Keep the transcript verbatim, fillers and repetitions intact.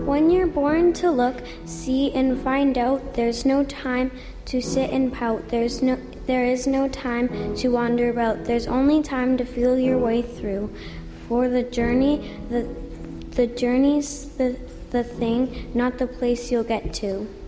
When you're born to look, see, and find out, there's no time to sit and pout. There's no, there is no time to wander about. There's only time to feel your way through. For the journey, the the journey's the the thing, not the place you'll get to.